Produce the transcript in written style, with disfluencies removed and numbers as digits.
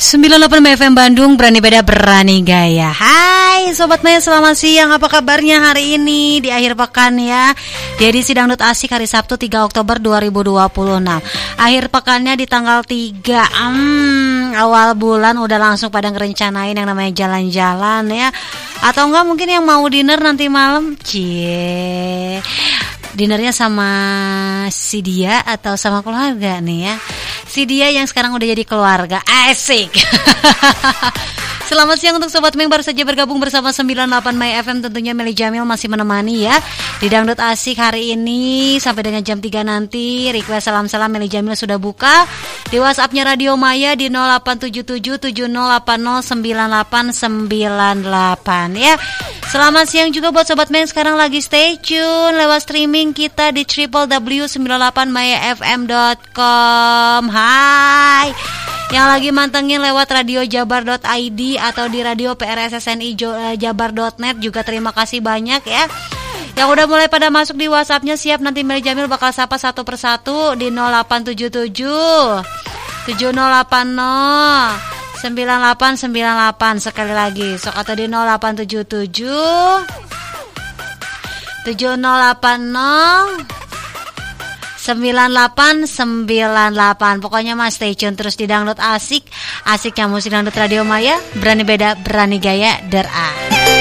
98 FM Bandung, berani beda berani gaya. Hai Sobat Maya, selamat siang. Apa kabarnya hari ini di akhir pekan ya? Di edisi Dangdut Asik hari Sabtu 3 Oktober 2026. Akhir pekannya di tanggal 3. Awal bulan udah langsung pada ngerencanain yang namanya jalan-jalan ya. Atau enggak mungkin yang mau dinner nanti malam. Cie. Dinernya sama si dia atau sama keluarga nih ya. Si dia yang sekarang udah jadi keluarga. Asik. Selamat siang untuk Sobat Meng, baru saja bergabung bersama 98 My FM. Tentunya Meli Jamil masih menemani ya di Dangdut Asik hari ini sampai dengan jam 3 nanti. Request salam-salam Meli Jamil sudah buka di WhatsApp-nya Radio Maya di 087770809898 ya. Selamat siang juga buat Sobat Meng sekarang lagi stay tune lewat streaming kita di www.98mayafm.com. Hai yang lagi mantengin lewat radio jabar.id atau di radio PRSSNI jabar.net juga terima kasih banyak ya. Yang udah mulai pada masuk di WhatsApp-nya siap, nanti Meli Jamil bakal sapa satu persatu di 0877 7080 9898 sekali lagi. Sok atau di 0877 7080 9898. Pokoknya mas stay tune terus di Dangdut Asik. Asiknya musik dangdut Radio Maya. Berani beda, berani gaya, der-a.